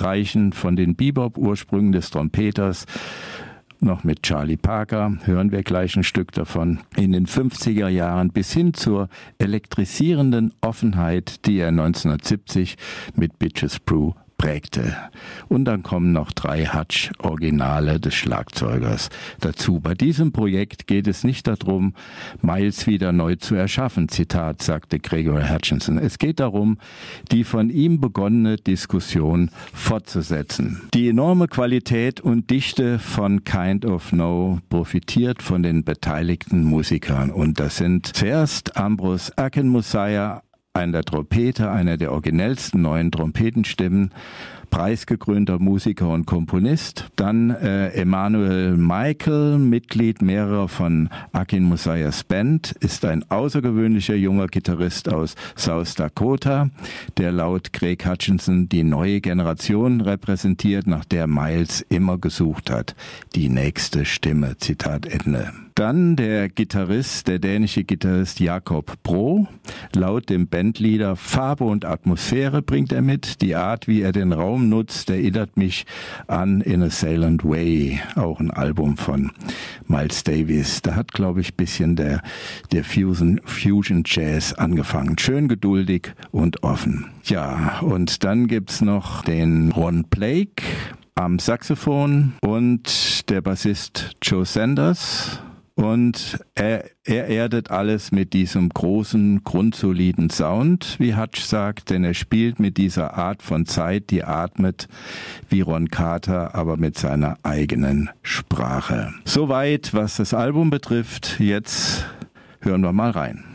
abstreichen von den Bebop-Ursprüngen des Trompeters, noch mit Charlie Parker, hören wir gleich ein Stück davon, in den 50er Jahren bis hin zur elektrisierenden Offenheit, die er 1970 mit Bitches Brew prägte. Und dann kommen noch 3 Hutch-Originale des Schlagzeugers dazu. Bei diesem Projekt geht es nicht darum, Miles wieder neu zu erschaffen, Zitat, sagte Gregory Hutchinson. Es geht darum, die von ihm begonnene Diskussion fortzusetzen. Die enorme Qualität und Dichte von Kind of No profitiert von den beteiligten Musikern. Und das sind zuerst Ambrose Akinmusire, der Trompeter, einer der originellsten neuen Trompetenstimmen, preisgekrönter Musiker und Komponist. Dann Emmanuel Michael, Mitglied mehrerer von Akinmusires Band, ist ein außergewöhnlicher junger Gitarrist aus South Dakota, der laut Greg Hutchinson die neue Generation repräsentiert, nach der Miles immer gesucht hat. Die nächste Stimme, Zitat Ende. Dann der dänische Gitarrist Jakob Bro. Laut dem Bandleader Farbe und Atmosphäre bringt er mit. Die Art, wie er den Raum nutzt, erinnert mich an In a Silent Way, auch ein Album von Miles Davis. Da hat, glaube ich, ein bisschen der Fusion Jazz angefangen. Schön geduldig und offen. Ja, und dann gibt's noch den Ron Blake am Saxophon und der Bassist Joe Sanders. Und er erdet alles mit diesem großen, grundsoliden Sound, wie Hutch sagt, denn er spielt mit dieser Art von Zeit, die atmet wie Ron Carter, aber mit seiner eigenen Sprache. Soweit, was das Album betrifft. Jetzt hören wir mal rein.